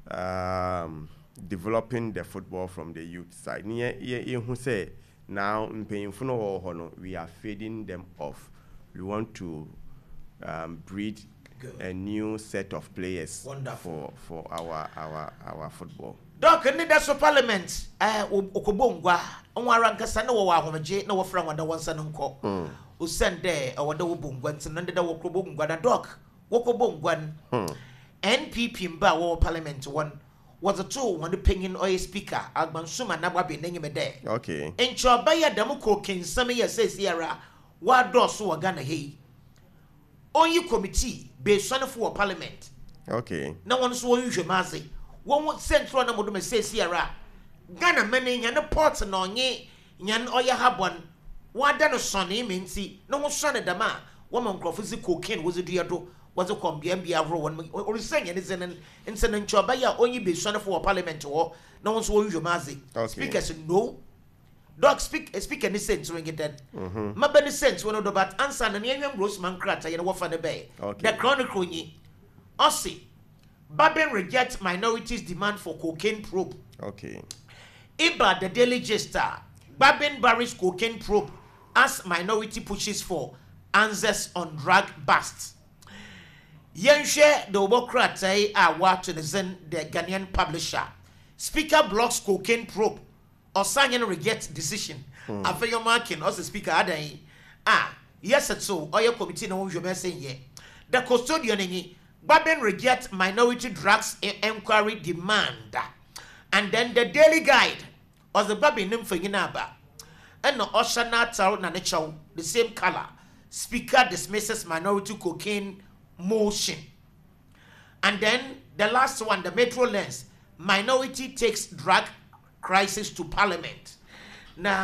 developing the football from the youth side. Who say now we are fading them off. We want to breed a new set of players for our football. Doc, in the parliament, Okobongwa, Onwarankasa, no Wahomaje, no friend, one son uncle, who sent there, or the Wobungwans, and under the Wokobongwa, Doc, Wokobongwan, NPP Mba Parliament one was a tool when the penguin or a speaker, Agban Suma Nawabi name a day. Okay. And Chabaya Damuko King, some years says Sierra, what doors so a gunna he? On you committee, based on for parliament. Okay. No one saw you, Mazi. One would send for an amount say Sierra. Ghana many and a ports and on ye, yan or ya have one. What done a son, means see, no one son at the man. Woman Crawford's cocaine was a dear do, was a combiambia row, or saying it is an incident Chabaya only be son for a parliament or no one saw you, Mazi. Speakers no. Dog speak any sense when you dead. Mabany sense one of the bat answer and young Roseman Crater and Wafa the Bay. The Chronicle ye. Ossie. Babin rejects minorities' demand for cocaine probe. Okay. Iba the Daily Jester. Babin buries cocaine probe as minority pushes for answers on drug busts. Yenshe the Obokrate are watching the Ghanaian publisher. Speaker blocks cocaine probe. Osanyan rejects decision. After marking, also speaker Adai. Yes, it's so. Or your committee no one saying ye. The custodian Babin rejects minority drugs inquiry demand. And then the Daily Guide was the Babin name for Yinaba. And no Oshana Taro Nanichow, the same color. Speaker dismisses minority cocaine motion. And then the last one, the Metro Lens. Minority takes drug crisis to parliament. Now,